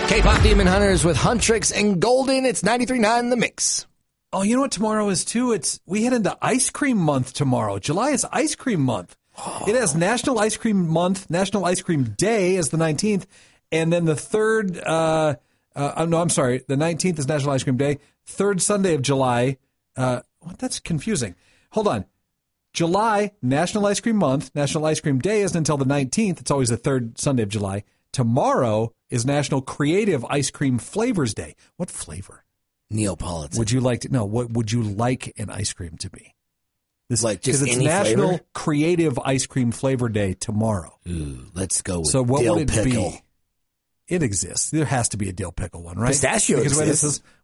K-pop Demon Hunters with Huntrix and Golden. It's 93.9 The Mix. Oh, you know what tomorrow is, too? We head into Ice Cream Month tomorrow. July is Ice Cream Month. It has National Ice Cream Month, National Ice Cream Day is the 19th, and then the third, the 19th is National Ice Cream Day. Third Sunday of July, that's confusing. Hold on. July, National Ice Cream Month, National Ice Cream Day isn't until the 19th. It's always the third Sunday of July. Tomorrow is National Creative Ice Cream Flavors Day. What flavor? Neapolitan. Would you like to know? What would you like an ice cream to be? Like just it's any National flavor? Creative Ice Cream Flavor Day tomorrow. Ooh, let's go with so what dill would it pickle. be? It exists. There has to be a dill pickle one, right? Pistachio because exists.